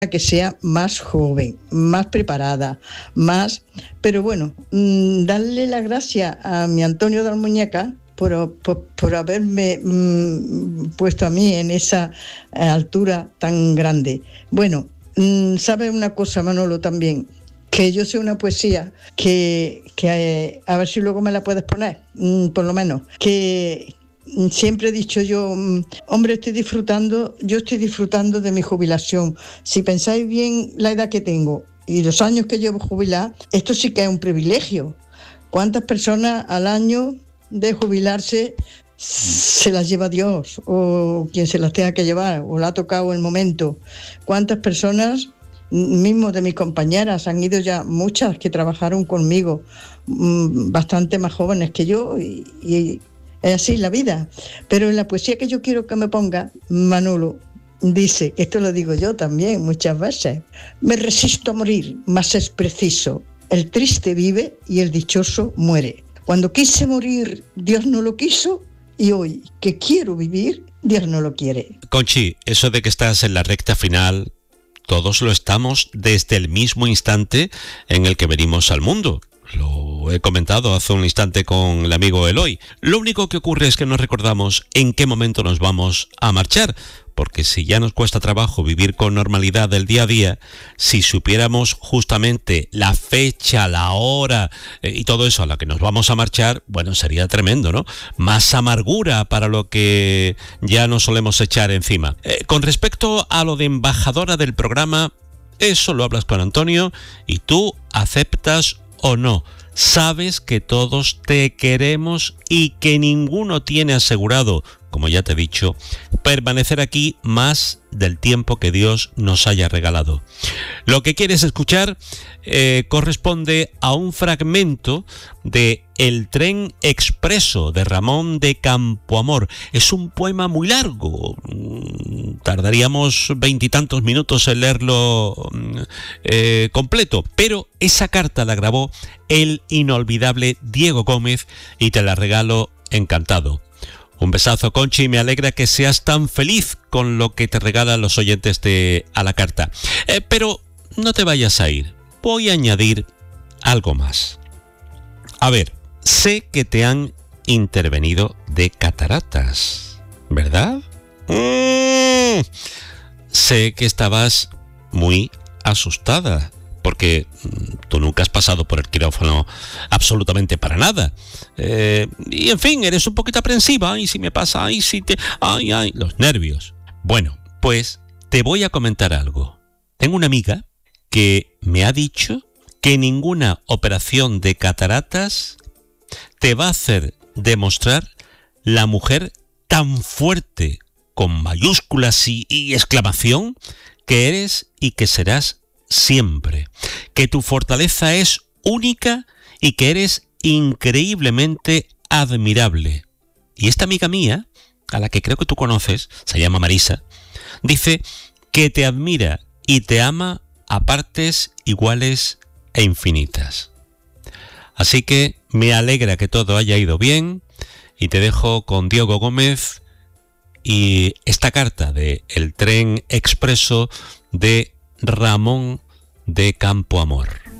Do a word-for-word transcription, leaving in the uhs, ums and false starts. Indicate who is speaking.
Speaker 1: que sea más joven, más preparada, más... Pero bueno, mmm, darle las gracias a mi Antonio de Almuñécar por, por, por haberme mmm, puesto a mí en esa altura tan grande. Bueno, mmm, ¿sabe una cosa, Manolo, también? Que yo sé una poesía que, que eh, a ver si luego me la puedes poner, mmm, por lo menos, que... Siempre he dicho yo, hombre, estoy disfrutando, yo estoy disfrutando de mi jubilación. Si pensáis bien la edad que tengo y los años que llevo jubilada, esto sí que es un privilegio. ¿Cuántas personas al año de jubilarse se las lleva Dios o quien se las tenga que llevar o le ha tocado el momento? ¿Cuántas personas, mismo de mis compañeras, han ido ya muchas que trabajaron conmigo, bastante más jóvenes que yo y... y es así la vida. Pero en la poesía que yo quiero que me ponga, Manolo dice, esto lo digo yo también muchas veces: me resisto a morir, mas es preciso. El triste vive y el dichoso muere. Cuando quise morir, Dios no lo quiso, y hoy que quiero vivir, Dios no lo quiere.
Speaker 2: Conchi, eso de que estás en la recta final, todos lo estamos desde el mismo instante en el que venimos al mundo. Lo he comentado hace un instante con el amigo Eloy. Lo único que ocurre es que no recordamos en qué momento nos vamos a marchar, porque si ya nos cuesta trabajo vivir con normalidad del día a día, si supiéramos justamente la fecha, la hora eh, y todo eso a la que nos vamos a marchar, bueno, sería tremendo, ¿no? Más amargura para lo que ya nos solemos echar encima. Eh, con respecto a lo de embajadora del programa, eso lo hablas con Antonio y tú aceptas o no. Sabes que todos te queremos y que ninguno tiene asegurado, como ya te he dicho, permanecer aquí más del tiempo que Dios nos haya regalado. Lo que quieres escuchar eh, corresponde a un fragmento de El tren expreso de Ramón de Campoamor. Es un poema muy largo, tardaríamos veintitantos minutos en leerlo eh, completo, pero esa carta la grabó el inolvidable Diego Gómez y te la regalo encantado. Un besazo, Conchi, me alegra que seas tan feliz con lo que te regalan los oyentes de A la Carta. Eh, pero no te vayas a ir, voy a añadir algo más. A ver, sé que te han intervenido de cataratas, ¿verdad? Mm, sé que estabas muy asustada, porque tú nunca has pasado por el quirófano absolutamente para nada. Eh, y en fin, eres un poquito aprensiva. Y si me pasa, ay, si te... Ay, ay, los nervios. Bueno, pues te voy a comentar algo. Tengo una amiga que me ha dicho que ninguna operación de cataratas te va a hacer demostrar la mujer tan fuerte, con mayúsculas y, y exclamación, que eres y que serás siempre, que tu fortaleza es única y que eres increíblemente admirable. Y esta amiga mía, a la que creo que tú conoces, se llama Marisa, dice que te admira y te ama a partes iguales e infinitas. Así que me alegra que todo haya ido bien y te dejo con Diego Gómez y esta carta de El tren expreso de Ramón de Campoamor.